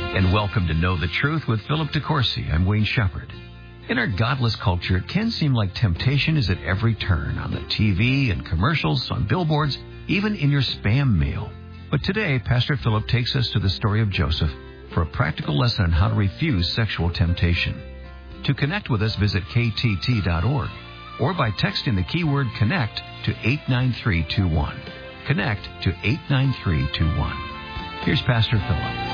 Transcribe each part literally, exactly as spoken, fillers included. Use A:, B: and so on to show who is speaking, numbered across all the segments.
A: And welcome to Know the Truth with Philip DeCourcy. I'm Wayne Shepherd. In our godless culture, it can seem like temptation is at every turn, on the T V and commercials, on billboards, even in your spam mail. But today, Pastor Philip takes us to the story of Joseph for a practical lesson on how to refuse sexual temptation. To connect with us, visit K T T dot org or by texting the keyword CONNECT to eight nine three two one. Connect to eight nine three two one. Here's Pastor Philip.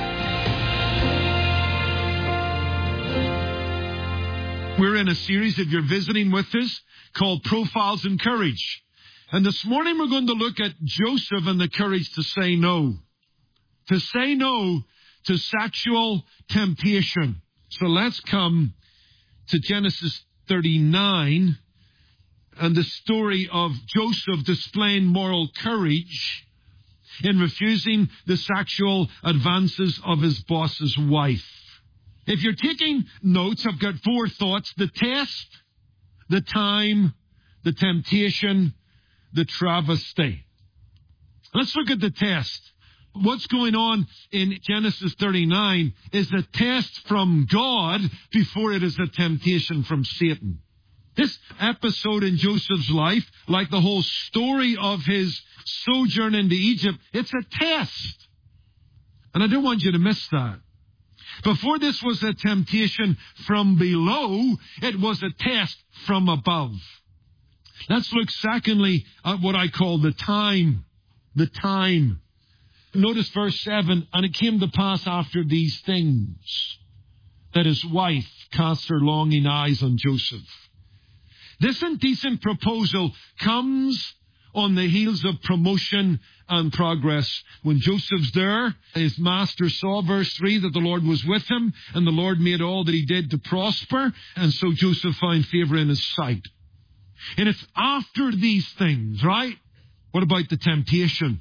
B: We're in a series, if you're visiting with us, called Profiles in Courage. And this morning we're going to look at Joseph and the courage to say no. To say no to sexual temptation. So let's come to Genesis thirty-nine and the story of Joseph displaying moral courage in refusing the sexual advances of his boss's wife. If you're taking notes, I've got four thoughts: the test, the time, the temptation, the travesty. Let's look at the test. What's going on in Genesis thirty-nine is a test from God before it is a temptation from Satan. This episode in Joseph's life, like the whole story of his sojourn into Egypt, it's a test. And I don't want you to miss that. Before this was a temptation from below, it was a test from above. Let's look secondly at what I call the time. The time. Notice verse seven, and it came to pass after these things that his wife cast her longing eyes on Joseph. This indecent proposal comes on the heels of promotion and progress. When Joseph's there, his master saw, verse three, that the Lord was with him, and the Lord made all that he did to prosper, and so Joseph found favor in his sight. And it's after these things, right? What about the temptation?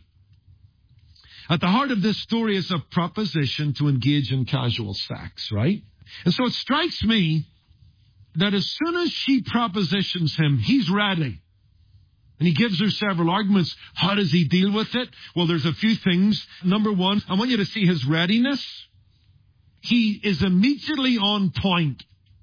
B: At the heart of this story is a proposition to engage in casual sex, right? And so it strikes me that as soon as she propositions him, he's ready. And he gives her several arguments. How does he deal with it? Well, there's a few things. Number one, I want you to see his readiness. He is immediately on point.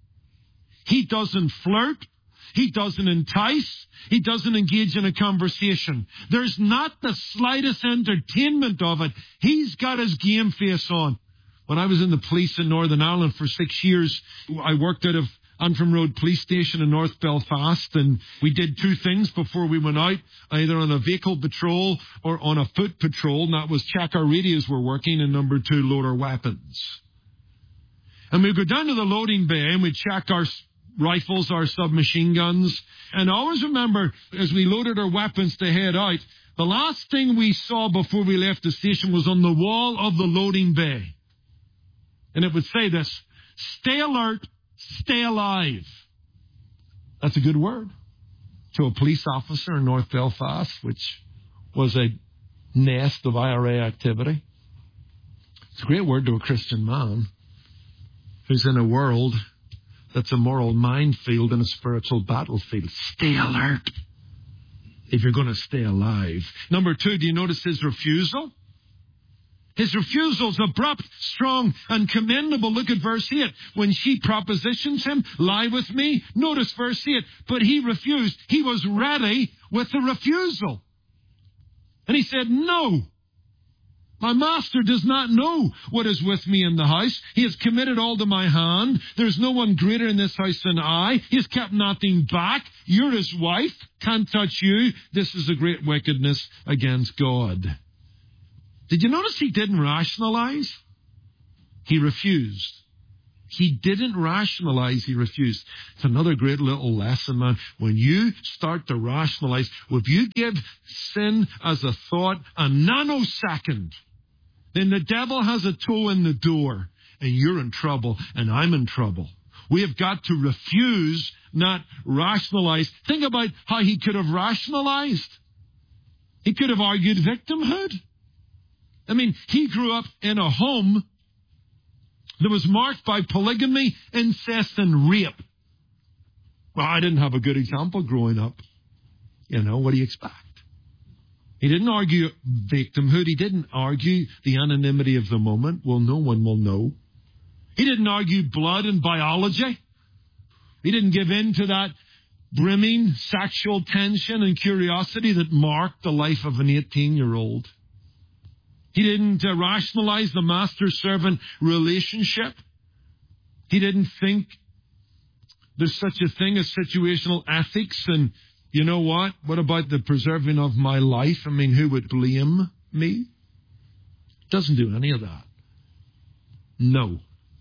B: He doesn't flirt. He doesn't entice. He doesn't engage in a conversation. There's not the slightest entertainment of it. He's got his game face on. When I was in the police in Northern Ireland for six years, I worked out of Antrim Road Police Station in North Belfast, and we did two things before we went out, either on a vehicle patrol or on a foot patrol, and that was check our radios were working, and number two, load our weapons. And we'd go down to the loading bay, and we'd check our rifles, our submachine guns, and I always remember, as we loaded our weapons to head out, the last thing we saw before we left the station was on the wall of the loading bay. And it would say this: stay alert, stay alive. That's a good word to a police officer in North Belfast, which was a nest of I R A activity. It's a great word to a Christian man who's in a world that's a moral minefield and a spiritual battlefield. Stay alert if you're going to stay alive. Number two, do you notice his refusal? His refusal is abrupt, strong, and commendable. Look at verse eight. When she propositions him, lie with me. Notice verse eight. But he refused. He was ready with the refusal. And he said, no. My master does not know what is with me in the house. He has committed all to my hand. There's no one greater in this house than I. He has kept nothing back. You're his wife. Can't touch you. This is a great wickedness against God. Did you notice he didn't rationalize? He refused. He didn't rationalize, he refused. It's another great little lesson, man. When you start to rationalize, if you give sin as a thought a nanosecond, then the devil has a toe in the door, and you're in trouble, and I'm in trouble. We have got to refuse, not rationalize. Think about how he could have rationalized. He could have argued victimhood. I mean, he grew up in a home that was marked by polygamy, incest, and rape. Well, I didn't have a good example growing up. You know, what do you expect? He didn't argue victimhood. He didn't argue the anonymity of the moment. Well, no one will know. He didn't argue blood and biology. He didn't give in to that brimming sexual tension and curiosity that marked the life of an eighteen-year-old. He didn't uh, rationalize the master-servant relationship. He didn't think there's such a thing as situational ethics. And you know what? What about the preserving of my life? I mean, who would blame me? Doesn't do any of that. No.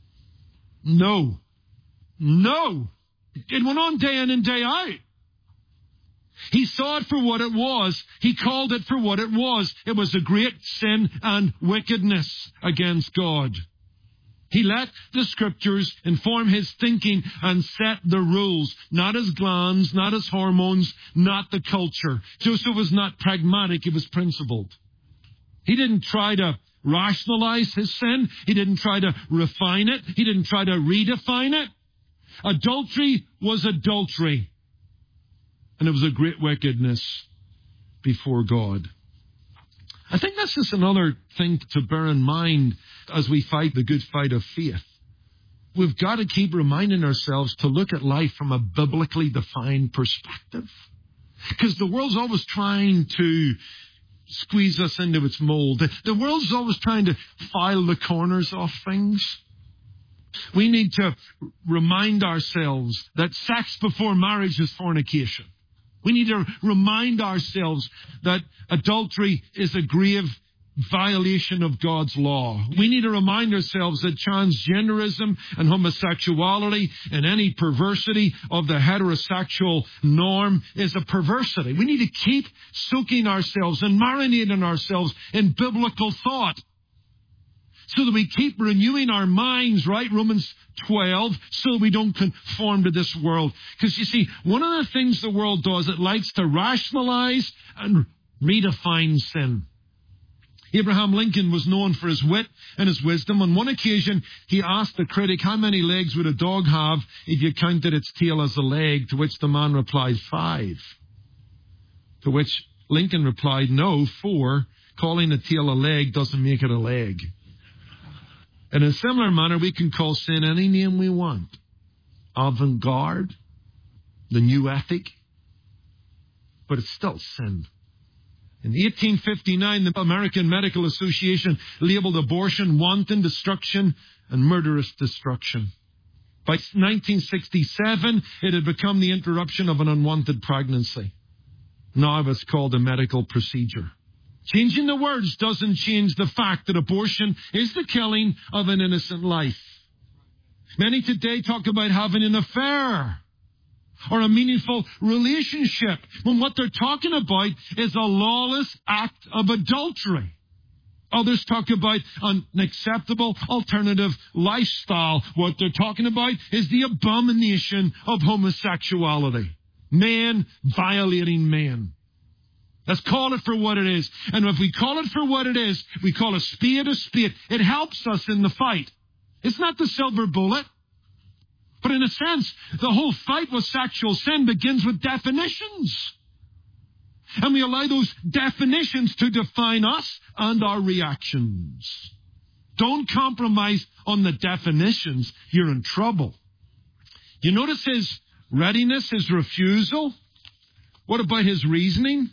B: No. No. It went on day in and day out. He saw it for what it was. He called it for what it was. It was a great sin and wickedness against God. He let the Scriptures inform his thinking and set the rules, not his glands, not his hormones, not the culture. Joseph was not pragmatic, he was principled. He didn't try to rationalize his sin. He didn't try to refine it. He didn't try to redefine it. Adultery was adultery. And it was a great wickedness before God. I think that's just another thing to bear in mind as we fight the good fight of faith. We've got to keep reminding ourselves to look at life from a biblically defined perspective. Because the world's always trying to squeeze us into its mold. The, the world's always trying to file the corners off things. We need to remind ourselves that sex before marriage is fornication. We need to remind ourselves that adultery is a grave violation of God's law. We need to remind ourselves that transgenderism and homosexuality and any perversity of the heterosexual norm is a perversity. We need to keep soaking ourselves and marinating ourselves in biblical thought so that we keep renewing our minds, right? Romans twelve, so that we don't conform to this world. Because you see, one of the things the world does, it likes to rationalize and redefine sin. Abraham Lincoln was known for his wit and his wisdom. On one occasion, he asked a critic, how many legs would a dog have if you counted its tail as a leg? To which the man replied, five. To which Lincoln replied, no, four. Calling a tail a leg doesn't make it a leg. In a similar manner, we can call sin any name we want. Avant-garde, the new ethic, but it's still sin. In eighteen fifty-nine, the American Medical Association labeled abortion wanton destruction and murderous destruction. By nineteen sixty-seven, it had become the interruption of an unwanted pregnancy. Now it's called a medical procedure. Changing the words doesn't change the fact that abortion is the killing of an innocent life. Many today talk about having an affair or a meaningful relationship, when what they're talking about is a lawless act of adultery. Others talk about an acceptable alternative lifestyle. What they're talking about is the abomination of homosexuality. Man violating man. Let's call it for what it is. And if we call it for what it is, we call a spade a spade. It helps us in the fight. It's not the silver bullet. But in a sense, the whole fight with sexual sin begins with definitions. And we allow those definitions to define us and our reactions. Don't compromise on the definitions. You're in trouble. You notice his readiness, his refusal? What about his reasoning?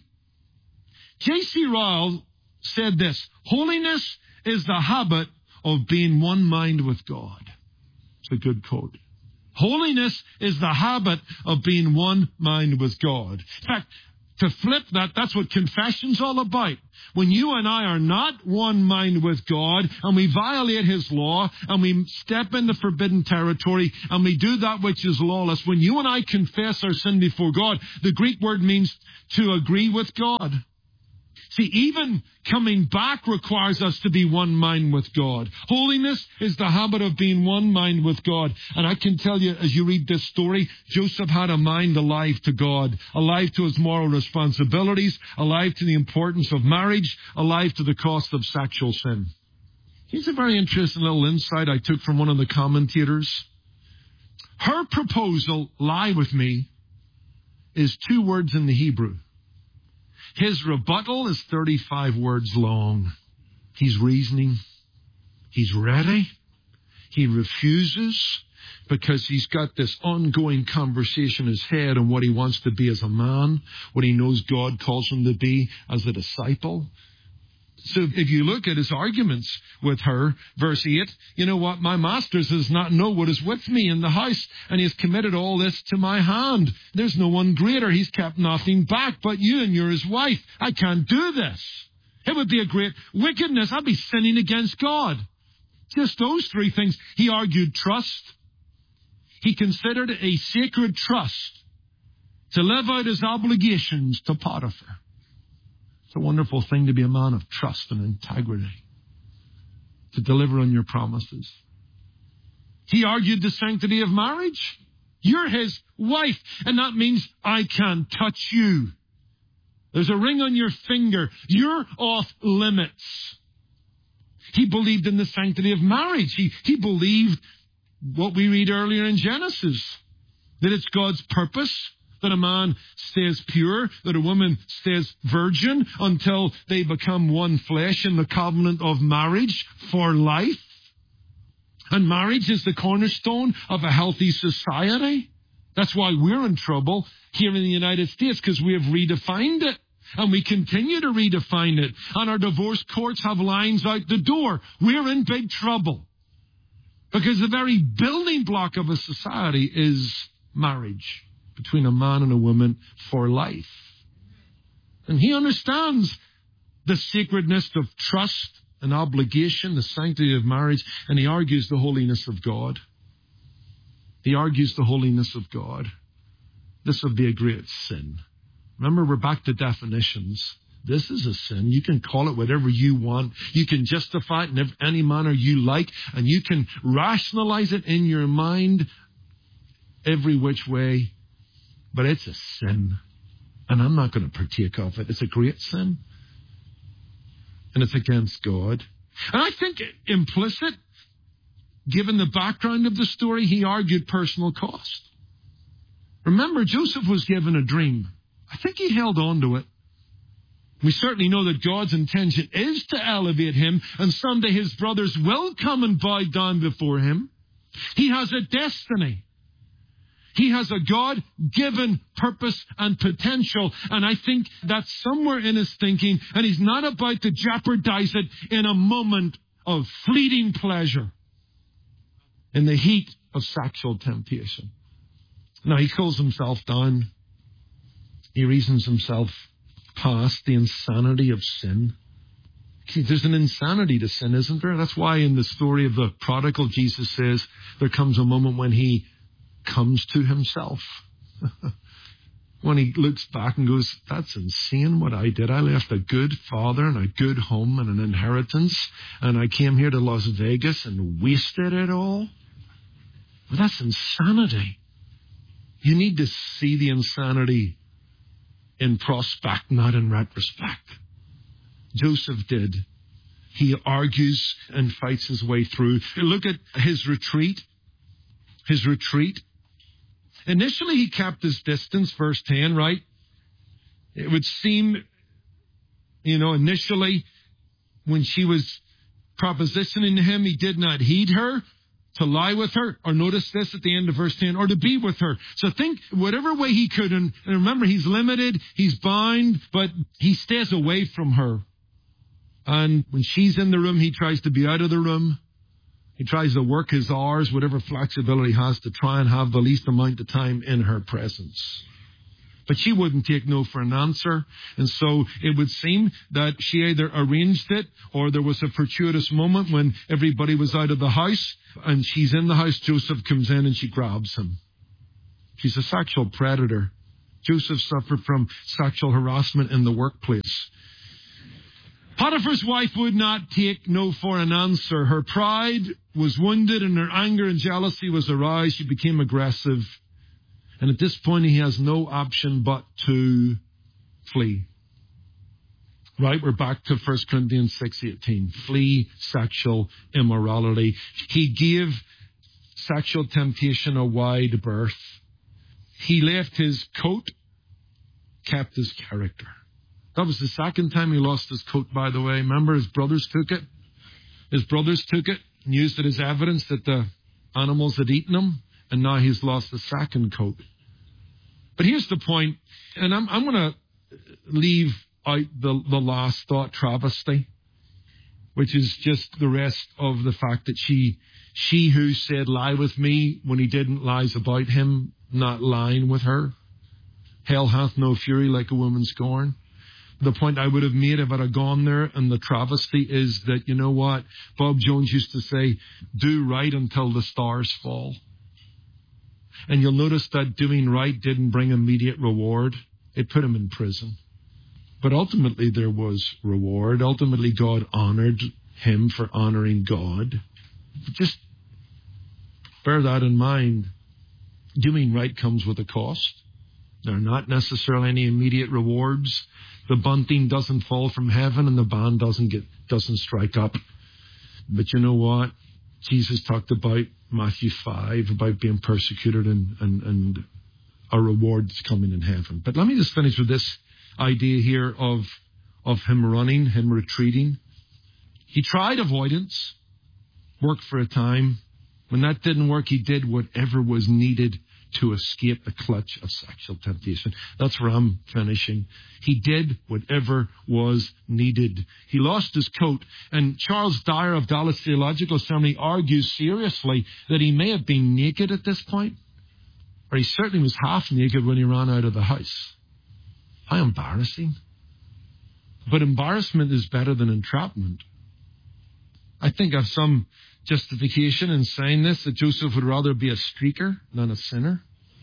B: J C Ryle said this, holiness is the habit of being one mind with God. It's a good quote. Holiness is the habit of being one mind with God. In fact, to flip that, that's what confession's all about. When you and I are not one mind with God, and we violate His law, and we step into forbidden territory, and we do that which is lawless, when you and I confess our sin before God, the Greek word means to agree with God. See, even coming back requires us to be one mind with God. Holiness is the habit of being one mind with God. And I can tell you, as you read this story, Joseph had a mind alive to God, alive to his moral responsibilities, alive to the importance of marriage, alive to the cost of sexual sin. Here's a very interesting little insight I took from one of the commentators. Her proposal, lie with me, is two words in the Hebrew. His rebuttal is thirty-five words long. He's reasoning. He's ready. He refuses because he's got this ongoing conversation in his head on what he wants to be as a man, what he knows God calls him to be as a disciple. So if you look at his arguments with her, verse eight, you know what? My master does not know what is with me in the house, and he has committed all this to my hand. There's no one greater. He's kept nothing back but you, and you're his wife. I can't do this. It would be a great wickedness. I'd be sinning against God. Just those three things. He argued trust. He considered it a sacred trust to live out his obligations to Potiphar. It's a wonderful thing to be a man of trust and integrity, to deliver on your promises. He argued the sanctity of marriage. You're his wife, and that means I can't touch you. There's a ring on your finger. You're off limits. He believed in the sanctity of marriage. He, he believed what we read earlier in Genesis, that it's God's purpose that a man stays pure, that a woman stays virgin until they become one flesh in the covenant of marriage for life. And marriage is the cornerstone of a healthy society. That's why we're in trouble here in the United States, because we have redefined it. And we continue to redefine it. And our divorce courts have lines out the door. We're in big trouble. Because the very building block of a society is marriage between a man and a woman for life. And he understands the sacredness of trust and obligation, the sanctity of marriage, and he argues the holiness of God. He argues the holiness of God. This would be a great sin. Remember, we're back to definitions. This is a sin. You can call it whatever you want. You can justify it in any manner you like, and you can rationalize it in your mind every which way. But it's a sin, and I'm not going to partake of it. It's a great sin, and it's against God. And I think implicit, given the background of the story, he argued personal cost. Remember, Joseph was given a dream. I think he held on to it. We certainly know that God's intention is to elevate him, and someday his brothers will come and bow down before him. He has a destiny. He has a God-given purpose and potential, and I think that's somewhere in his thinking, and he's not about to jeopardize it in a moment of fleeting pleasure, in the heat of sexual temptation. Now, he cools himself down. He reasons himself past the insanity of sin. There's an insanity to sin, isn't there? That's why in the story of the prodigal, Jesus says there comes a moment when he comes to himself. When he looks back and goes, that's insane what I did. I left a good father and a good home and an inheritance, and I came here to Las Vegas and wasted it all. Well, that's insanity. You need to see the insanity in prospect, not in retrospect. Joseph did. He argues and fights his way through. Look at his retreat. His retreat. Initially, he kept his distance, verse ten, right? It would seem, you know, initially, when she was propositioning to him, he did not heed her, to lie with her, or notice this at the end of verse ten, or to be with her. So think whatever way he could, and, and remember, he's limited, he's bound, but he stays away from her. And when she's in the room, he tries to be out of the room. He tries to work his hours, whatever flexibility he has, to try and have the least amount of time in her presence. But she wouldn't take no for an answer. And so it would seem that she either arranged it, or there was a fortuitous moment when everybody was out of the house and she's in the house. Joseph comes in and she grabs him. She's a sexual predator. Joseph suffered from sexual harassment in the workplace. Potiphar's wife would not take no for an answer. Her pride was wounded and her anger and jealousy was aroused. She became aggressive. And at this point, he has no option but to flee. Right? We're back to First Corinthians six eighteen. Flee sexual immorality. He gave sexual temptation a wide berth. He left his coat, kept his character. That was the second time he lost his coat, by the way. Remember, his brothers took it? His brothers took it. and used it as evidence that the animals had eaten him, and now he's lost the second coat. But here's the point, and I'm, I'm going to leave out the, the last thought, travesty, which is just the rest of the fact that she, she who said, lie with me, when he didn't, lies about him, not lying with her. Hell hath no fury like a woman scorned. The point I would have made if I'd have gone there, and the travesty is that, you know what? Bob Jones used to say, do right until the stars fall. And you'll notice that doing right didn't bring immediate reward. It put him in prison. But ultimately there was reward. Ultimately God honored him for honoring God. Just bear that in mind. Doing right comes with a cost. There are not necessarily any immediate rewards. The bunting doesn't fall from heaven, and the band doesn't get doesn't strike up. But you know what? Jesus talked about Matthew five, about being persecuted and, and, and a reward that's coming in heaven. But let me just finish with this idea here of, of him running, him retreating. He tried avoidance, worked for a time. When that didn't work, he did whatever was needed to escape the clutch of sexual temptation. That's where I'm finishing. He did whatever was needed. He lost his coat, and Charles Dyer of Dallas Theological Seminary argues seriously that he may have been naked at this point, or he certainly was half naked when he ran out of the house. How embarrassing. But embarrassment is better than entrapment. I think I've some justification in saying this, that Joseph would rather be a streaker than a sinner.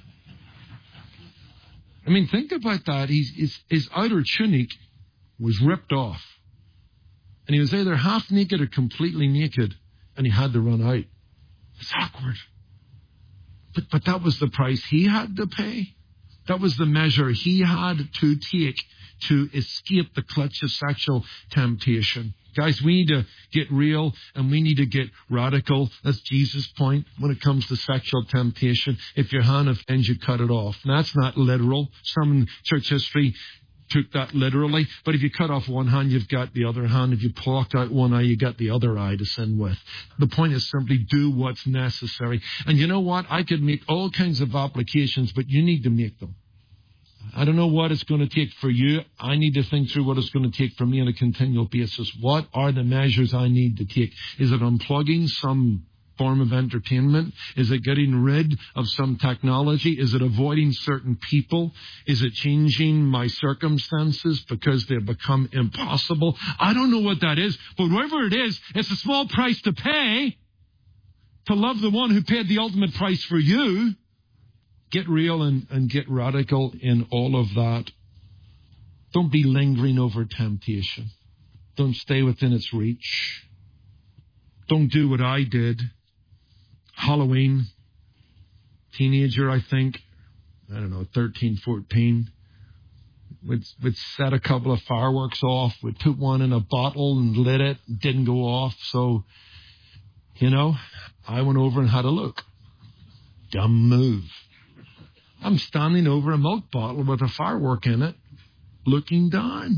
B: I mean, think about that. He's, his, his outer tunic was ripped off. And he was either half naked or completely naked, and he had to run out. It's awkward. But, but that was the price he had to pay. That was the measure he had to take to escape the clutch of sexual temptation. Guys, we need to get real, and we need to get radical. That's Jesus' point when it comes to sexual temptation. If your hand offends you, cut it off. Now, that's not literal. Some in church history took that literally. But if you cut off one hand, you've got the other hand. If you plucked out one eye, you got the other eye to sin with. The point is simply do what's necessary. And you know what? I could make all kinds of applications, but you need to make them. I don't know what it's going to take for you. I need to think through what it's going to take for me on a continual basis. What are the measures I need to take? Is it unplugging some form of entertainment? Is it getting rid of some technology? Is it avoiding certain people? Is it changing my circumstances because they've become impossible? I don't know what that is, but whatever it is, it's a small price to pay to love the one who paid the ultimate price for you. Get real and, and get radical in all of that. Don't be lingering over temptation. Don't stay within its reach. Don't do what I did. Halloween, teenager, I think, I don't know, thirteen, fourteen. We'd, we'd set a couple of fireworks off. We'd put one in a bottle and lit it. It didn't go off. So, you know, I went over and had a look. Dumb move. I'm standing over a milk bottle with a firework in it, looking down.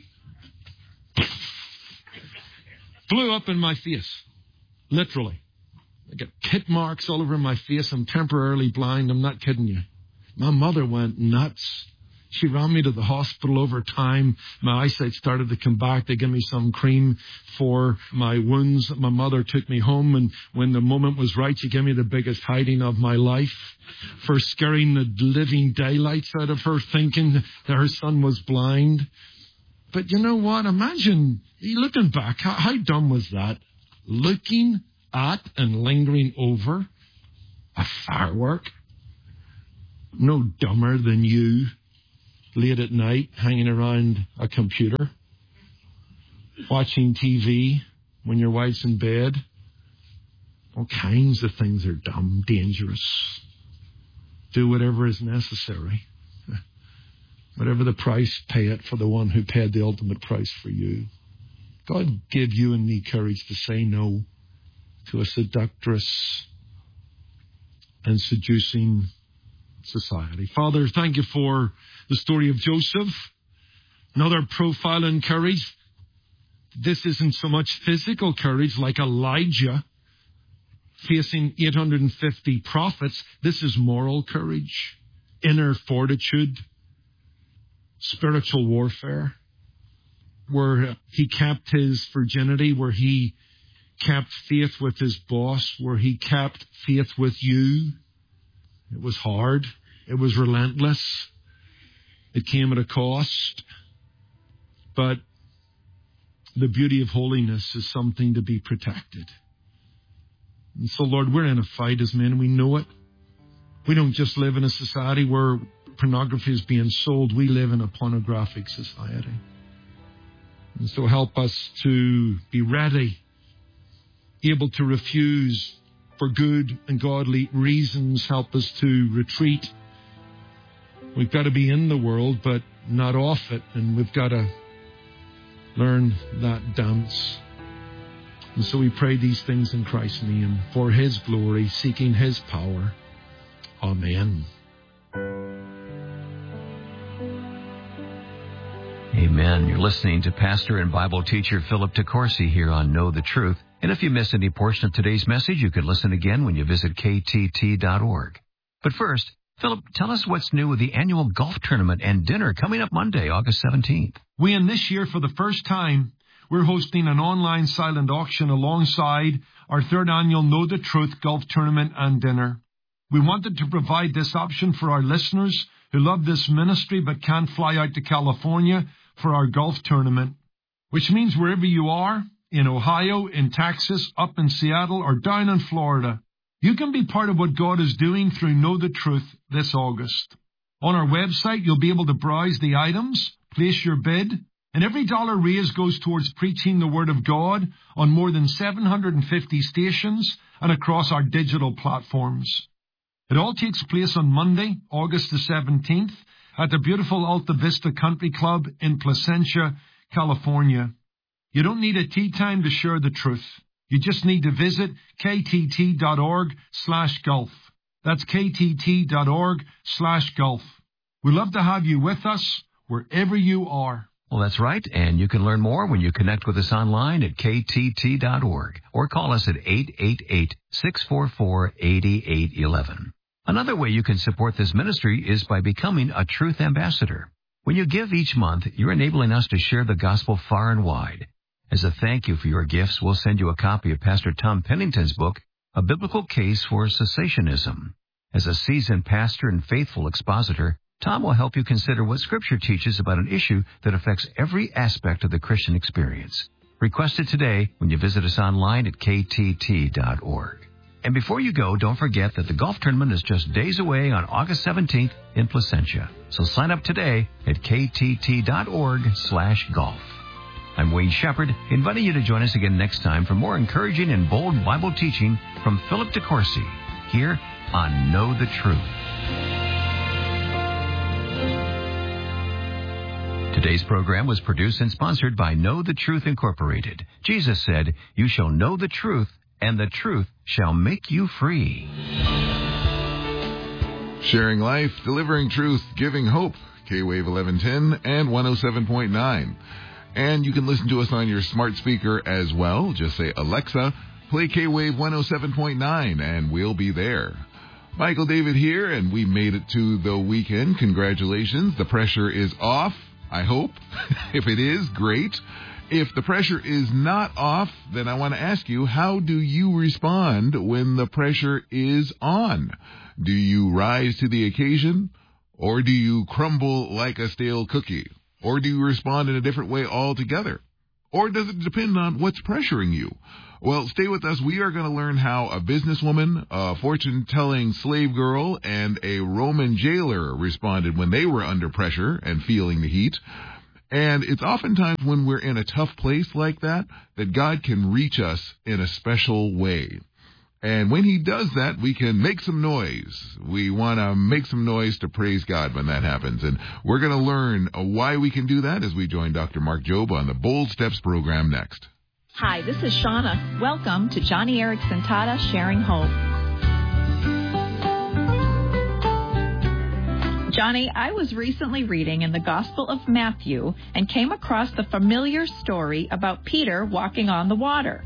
B: Blew up in my face, literally. I got pit marks all over my face. I'm temporarily blind. I'm not kidding you. My mother went nuts. She ran me to the hospital over time. My eyesight started to come back. They gave me some cream for my wounds. My mother took me home, and when the moment was right, she gave me the biggest hiding of my life for scaring the living daylights out of her, thinking that her son was blind. But you know what? Imagine, looking back, how, how dumb was that? Looking at and lingering over a firework? No dumber than you. Late at night, hanging around a computer, watching T V when your wife's in bed. All kinds of things are dumb, dangerous. Do whatever is necessary. Whatever the price, pay it for the one who paid the ultimate price for you. God give you and me courage to say no to a seductress and seducing society. Father, thank you for the story of Joseph. Another profile in courage. This isn't so much physical courage like Elijah, facing eight hundred fifty prophets. This is moral courage, inner fortitude, spiritual warfare, where he kept his virginity, where he kept faith with his boss, where he kept faith with you. It was hard. It was relentless. It came at a cost. But the beauty of holiness is something to be protected. And so, Lord, we're in a fight as men. We know it. We don't just live in a society where pornography is being sold. We live in a pornographic society. And so help us to be ready, able to refuse for good and godly reasons. Help us to retreat. We've got to be in the world, but not off it. And we've got to learn that dance. And so we pray these things in Christ's name, for his glory, seeking his power. Amen.
A: Amen. You're listening to Pastor and Bible teacher Philip DeCourcy here on Know the Truth. And if you missed any portion of today's message, you can listen again when you visit K T T dot org. But first, Philip, tell us what's new with the annual golf tournament and dinner coming up Monday, August seventeenth.
B: We, in this year, for the first time, we're hosting an online silent auction alongside our third annual Know the Truth golf tournament and dinner. We wanted to provide this option for our listeners who love this ministry but can't fly out to California for our golf tournament, which means wherever you are, in Ohio, in Texas, up in Seattle, or down in Florida, you can be part of what God is doing through Know the Truth this August. On our website, you'll be able to browse the items, place your bid, and every dollar raised goes towards preaching the Word of God on more than seven hundred fifty stations and across our digital platforms. It all takes place on Monday, August the seventeenth, at the beautiful Alta Vista Country Club in Placentia, California. You don't need a tea time to share the truth. You just need to visit ktt.org slash golf. That's ktt.org slash golf. We'd love to have you with us wherever you are.
A: Well, that's right, and you can learn more when you connect with us online at k t t dot org or call us at eight eight eight, six four four, eight eight one one. Another way you can support this ministry is by becoming a Truth Ambassador. When you give each month, you're enabling us to share the gospel far and wide. As a thank you for your gifts, we'll send you a copy of Pastor Tom Pennington's book, A Biblical Case for Cessationism. As a seasoned pastor and faithful expositor, Tom will help you consider what Scripture teaches about an issue that affects every aspect of the Christian experience. Request it today when you visit us online at k t t dot org. And before you go, don't forget that the golf tournament is just days away on August seventeenth in Placentia. So sign up today at ktt.org slash golf. I'm Wayne Shepherd, inviting you to join us again next time for more encouraging and bold Bible teaching from Philip DeCourcy here on Know the Truth. Today's program was produced and sponsored by Know the Truth Incorporated. Jesus said, "You shall know the truth, and the truth shall make you free."
C: Sharing life, delivering truth, giving hope. K-Wave eleven ten and one oh seven point nine. And you can listen to us on your smart speaker as well. Just say, "Alexa, play K-Wave one oh seven point nine," and we'll be there. Michael David here, and we made it to the weekend. Congratulations. The pressure is off, I hope. If it is, great. If the pressure is not off, then I want to ask you, how do you respond when the pressure is on? Do you rise to the occasion, or do you crumble like a stale cookie? Or do you respond in a different way altogether? Or does it depend on what's pressuring you? Well, stay with us. We are going to learn how a businesswoman, a fortune-telling slave girl, and a Roman jailer responded when they were under pressure and feeling the heat. And it's oftentimes when we're in a tough place like that that God can reach us in a special way. And when he does that, we can make some noise. We want to make some noise to praise God when that happens. And we're going to learn why we can do that as we join Doctor Mark Jobe on the Bold Steps program next.
D: Hi, this is Shauna. Welcome to Johnny Erickson Tata Sharing Hope. Johnny, I was recently reading in the Gospel of Matthew and came across the familiar story about Peter walking on the water.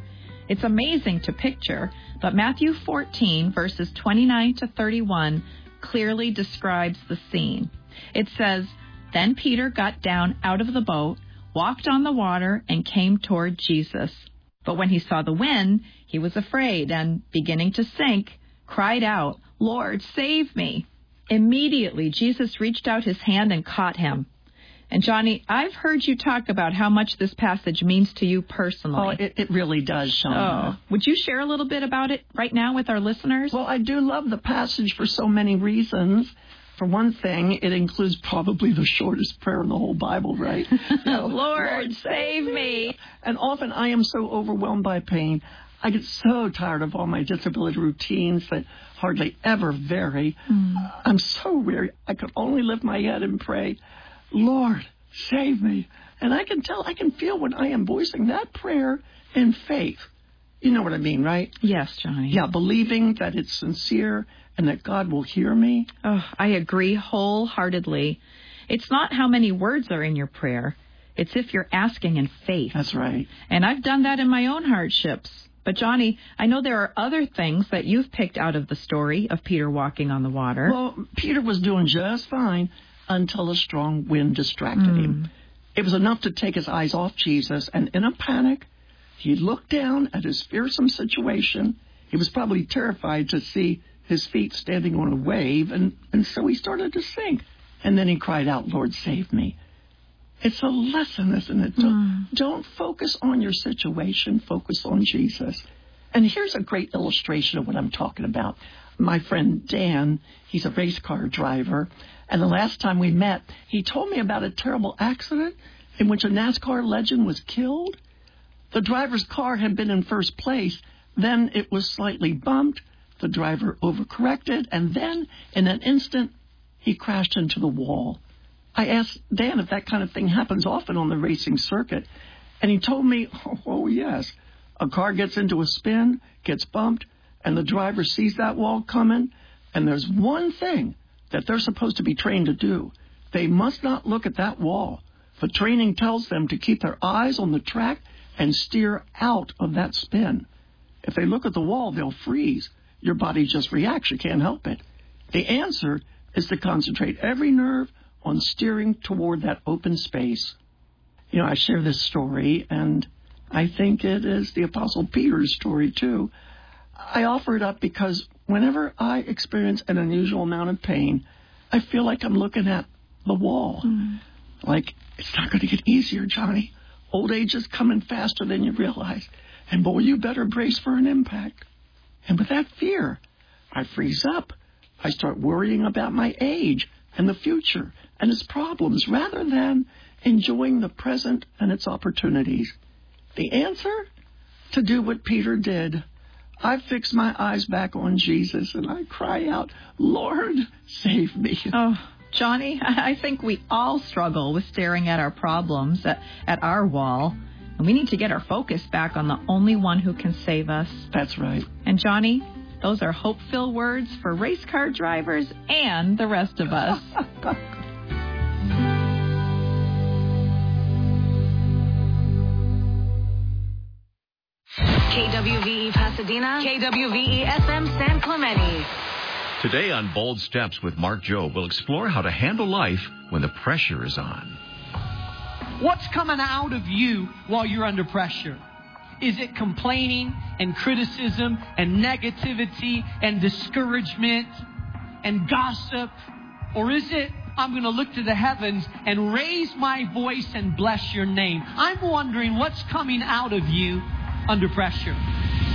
D: It's amazing to picture, but Matthew fourteen, verses twenty-nine to thirty-one, clearly describes the scene. It says, "Then Peter got down out of the boat, walked on the water, and came toward Jesus. But when he saw the wind, he was afraid, and, beginning to sink, cried out, 'Lord, save me!' Immediately, Jesus reached out his hand and caught him." And Johnny, I've heard you talk about how much this passage means to you personally.
E: Oh, it, it really does, Shauna.
D: Oh, would you share a little bit about it right now with our listeners?
E: Well, I do love the passage for so many reasons. For one thing, it includes probably the shortest prayer in the whole Bible, right? You know,
D: Lord, Lord, save me.
E: And often I am so overwhelmed by pain. I get so tired of all my disability routines that hardly ever vary. Mm. I'm so weary. I could only lift my head and pray, "Lord, save me." And I can tell, I can feel when I am voicing that prayer in faith. You know what I mean, right?
D: Yes, Johnny.
E: Yeah, believing that it's sincere and that God will hear me.
D: Oh, I agree wholeheartedly. It's not how many words are in your prayer. It's if you're asking in faith.
E: That's right.
D: And I've done that in my own hardships. But, Johnny, I know there are other things that you've picked out of the story of Peter walking on the water.
E: Well, Peter was doing just fine until a strong wind distracted mm. him. It was enough to take his eyes off Jesus, and in a panic, he looked down at his fearsome situation. He was probably terrified to see his feet standing on a wave, and, and so he started to sink. And then he cried out, "Lord, save me." It's a lesson, isn't it? Don't, mm. don't focus on your situation, focus on Jesus. And here's a great illustration of what I'm talking about. My friend Dan, he's a race car driver, and the last time we met, he told me about a terrible accident in which a NASCAR legend was killed. The driver's car had been in first place, then it was slightly bumped, the driver overcorrected, and then, in an instant, he crashed into the wall. I asked Dan if that kind of thing happens often on the racing circuit, and he told me, oh, oh yes, a car gets into a spin, gets bumped, and the driver sees that wall coming, and there's one thing that they're supposed to be trained to do. They must not look at that wall. The training tells them to keep their eyes on the track and steer out of that spin. If they look at the wall, they'll freeze. Your body just reacts. You can't help it. The answer is to concentrate every nerve on steering toward that open space. You know, I share this story, and I think it is the Apostle Peter's story, too. I offer it up because whenever I experience an unusual amount of pain, I feel like I'm looking at the wall. Mm. Like, it's not going to get easier, Johnny. Old age is coming faster than you realize. And boy, you better brace for an impact. And with that fear, I freeze up. I start worrying about my age and the future and its problems rather than enjoying the present and its opportunities. The answer? To do what Peter did. I fix my eyes back on Jesus and I cry out, "Lord, save me."
D: Oh, Johnny, I think we all struggle with staring at our problems, at, at our wall. And we need to get our focus back on the only one who can save us.
E: That's right.
D: And Johnny, those are hope-filled words for race car drivers and the rest of us.
F: K W V E Pasadena, K W V E F M San Clemente.
A: Today on Bold Steps with Mark Jobe, we'll explore how to handle life when the pressure is on.
G: What's coming out of you while you're under pressure? Is it complaining and criticism and negativity and discouragement and gossip? Or is it, I'm going to look to the heavens and raise my voice and bless your name? I'm wondering what's coming out of you under pressure.